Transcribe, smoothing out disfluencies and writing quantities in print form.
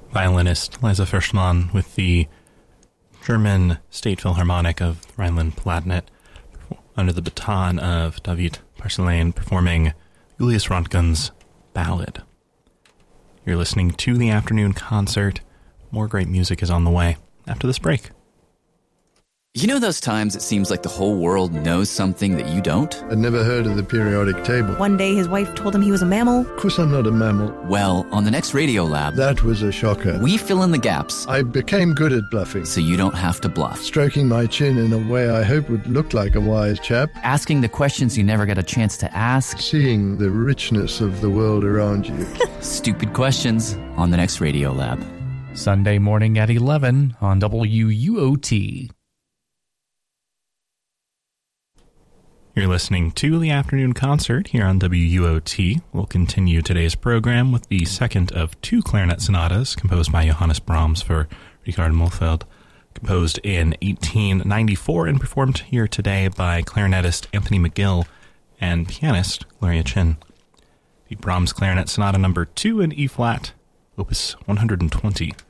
violinist Liza Fürstmann with the German State Philharmonic of Rhineland-Palatinate under the baton of David Parcellane performing Julius Röntgen's Ballad. You're listening to the afternoon concert. More great music is on the way after this break. You know those times it seems like the whole world knows something that you don't? I'd never heard of the periodic table. One day his wife told him he was a mammal. Of course I'm not a mammal. Well, on the next Radio Lab, That was a shocker. we fill in the gaps I became good at bluffing. so you don't have to bluff. Stroking my chin in a way I hope would look like a wise chap. Asking the questions you never got a chance to ask. Seeing the richness of the world around you. Stupid questions on the next Radio Lab. Sunday morning at 11 on WUOT. You're listening to the afternoon concert here on WUOT. We'll continue today's program with the second of two clarinet sonatas composed by Johannes Brahms for Richard Mühlfeld, composed in 1894 and performed here today by clarinetist Anthony McGill and pianist Gloria Chin. The Brahms Clarinet Sonata number 2 in E-flat, opus 120.